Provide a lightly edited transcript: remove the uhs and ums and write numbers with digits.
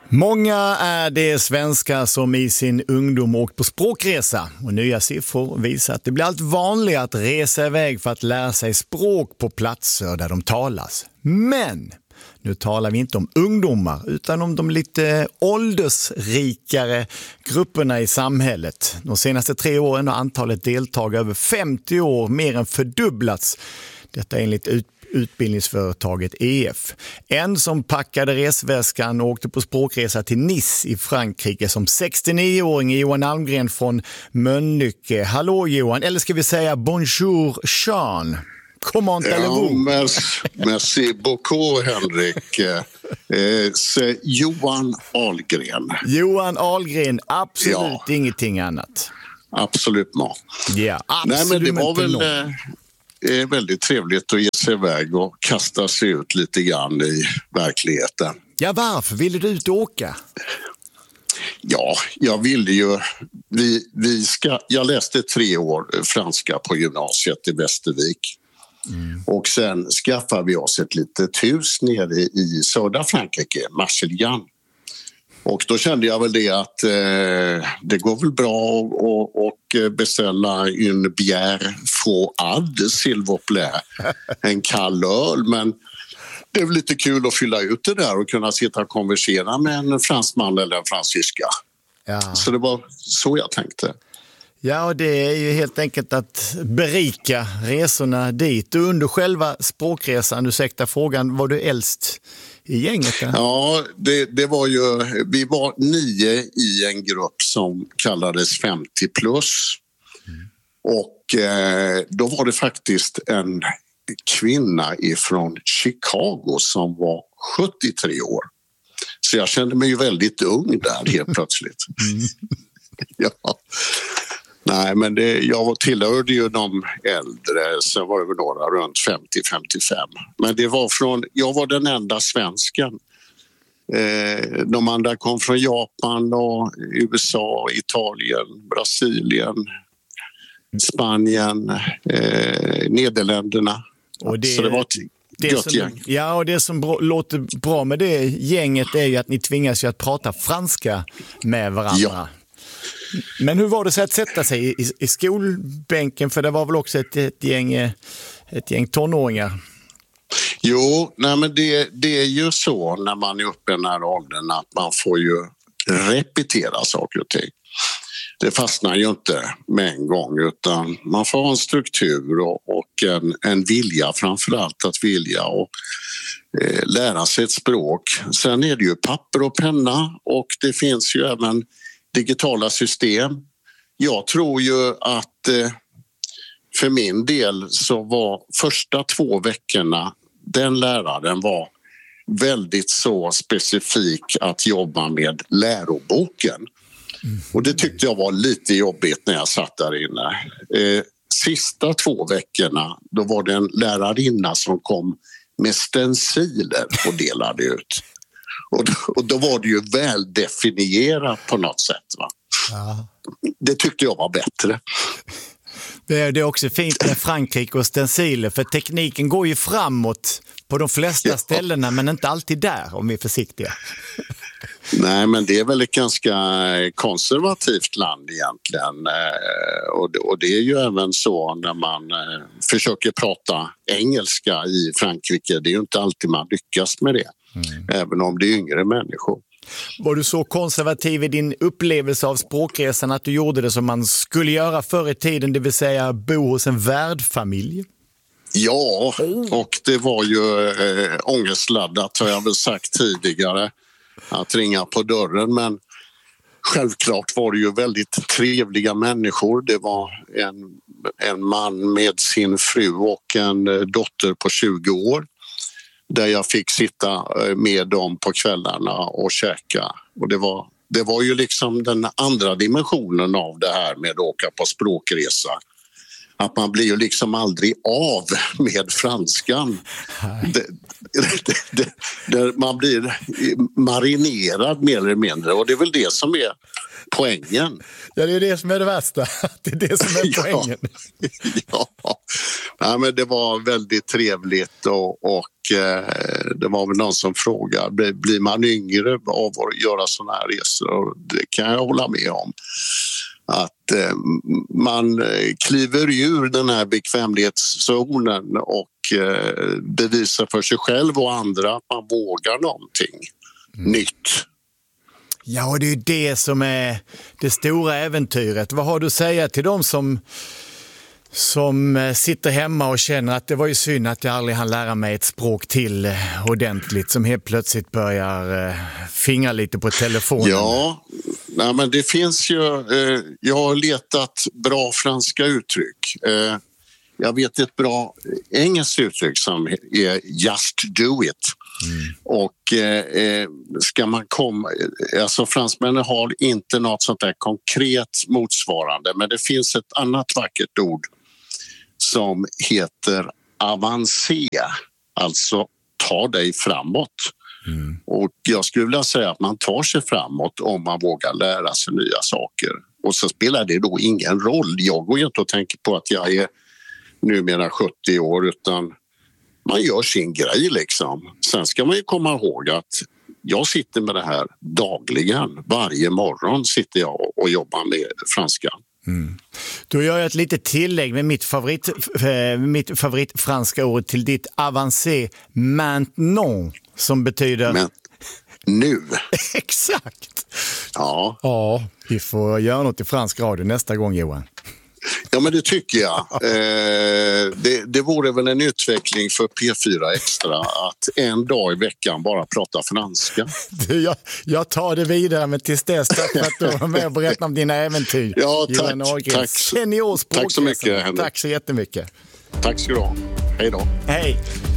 Många är de svenskar som i sin ungdom åkt på språkresa och nya siffror visar att det blir allt vanligare att resa iväg för att lära sig språk på platser där de talas. Men nu talar vi inte om ungdomar utan om de lite åldersrikare grupperna i samhället. De senaste 3 åren har antalet deltagare över 50 år mer än fördubblats. Detta enligt utbildningsföretaget EF. En som packade resväskan och åkte på språkresa till Nice i Frankrike som 69-åring Johan Almgren från Mölnlycke. Hallå Johan, eller ska vi säga bonjour Sean? Comment allez-vous? Merci beaucoup Henrik. Johan Ahlgren. Johan Ahlgren, absolut ingenting annat. Absolut no. Ja, absolut. Nej, men det var väl väldigt trevligt att ge sig iväg och kasta sig ut lite grann i verkligheten. Ja, varför ville du ut och åka? Ja, jag ville ju... Jag läste 3 år franska på gymnasiet i Västervik. Och sen skaffade vi oss ett litet hus nere i södra Frankrike, Marseille. Och då kände jag väl det att det går väl bra att beställa en bière froide, s'il vous plaît. En kall öl, men det är väl lite kul att fylla ut det där och kunna sitta och konversera med en fransman eller en fransyska. Ja. Så det var så jag tänkte. Ja, och det är ju helt enkelt att berika resorna dit. Och under själva språkresan, ursäkta frågan, var du äldst i gänget? Eller? Ja, det var ju... Vi var 9 i en grupp som kallades 50 plus. Och då var det faktiskt en kvinna ifrån Chicago som var 73 år. Så jag kände mig ju väldigt ung där helt plötsligt. Ja. Nej, men jag tillhörde ju de äldre, så var det väl några runt 50-55. Men jag var den enda svensken. De andra kom från Japan och USA, Italien, Brasilien, Spanien, Nederländerna. Och så det var ett gott gäng. Ja, och det som låter bra med det gänget är ju att ni tvingas ju att prata franska med varandra. Ja. Men hur var det så att sätta sig i skolbänken? För det var väl också ett gäng tonåringar? Jo, nej men det är ju så när man är uppe i den här åldern att man får ju repetera saker och ting. Det fastnar ju inte med en gång utan man får ha en struktur och en vilja framförallt att vilja och lära sig ett språk. Sen är det ju papper och penna och det finns ju även digitala system. Jag tror ju att för min del så var första 2 veckorna den läraren var väldigt så specifik att jobba med läroboken. Och det tyckte jag var lite jobbigt när jag satt där inne. Sista 2 veckorna då var det en lärarinna som kom med stenciler och delade ut. Och då var det ju väl definierat på något sätt. Va? Ja. Det tyckte jag var bättre. Det är också fint med Frankrike och stenciler för tekniken går ju framåt på de flesta ställena men inte alltid där om vi är försiktiga. Nej, men det är väl ett ganska konservativt land egentligen och det är ju även så när man försöker prata engelska i Frankrike. Det är ju inte alltid man lyckas med det, även om det är yngre människor. Var du så konservativ i din upplevelse av språkresan att du gjorde det som man skulle göra förr i tiden, det vill säga bo hos en värdfamilj? Ja, och det var ju ångestladdat har jag väl sagt tidigare. Att ringa på dörren, men självklart var det ju väldigt trevliga människor. Det var en man med sin fru och en dotter på 20 år där jag fick sitta med dem på kvällarna och käka. Och det var ju liksom den andra dimensionen av det här med att åka på språkresa. att man blir ju liksom aldrig av med franskan. Man blir marinerad mer eller mindre, och det är väl det som är poängen. Ja, det är det som är det värsta. Det är det som är poängen. Ja, men det var väldigt trevligt och det var väl någon som frågade, blir man yngre av att göra sådana här resor? Och det kan jag hålla med om. Att man kliver ur den här bekvämlighetszonen och bevisar för sig själv och andra att man vågar någonting nytt. Ja, och det är ju det som är det stora äventyret. Vad har du att säga till dem som sitter hemma och känner att det var ju synd att jag aldrig hann lära mig ett språk till ordentligt, som helt plötsligt börjar fingra lite på telefonen? Ja, men det finns ju... jag har letat bra franska uttryck. Jag vet ett bra engelskt uttryck som är just do it. Och ska man komma... Alltså fransmännen har inte något sånt där konkret motsvarande, men det finns ett annat vackert ord som heter avancé, alltså ta dig framåt. Och jag skulle vilja säga att man tar sig framåt om man vågar lära sig nya saker. Och så spelar det då ingen roll. Jag går ju inte och tänker på att jag är numera 70 år, utan man gör sin grej liksom. Sen ska man ju komma ihåg att jag sitter med det här dagligen. Varje morgon sitter jag och jobbar med franska. Då gör jag ett litet tillägg med mitt favorit franska ord till ditt avancé maintenant, som betyder... Men nu. Exakt. Ja, vi får göra något i fransk radio nästa gång, Johan. Ja, men det tycker jag. Det vore väl en utveckling för P4 Extra att en dag i veckan bara prata franska. Jag tar det vidare, men tills dess, tack för att du var med och berättade om dina äventyr. Ja, tack. Senior språkresa. Tack så mycket, Henrik. Tack så jättemycket. Tack ska du ha. Hej då. Hej.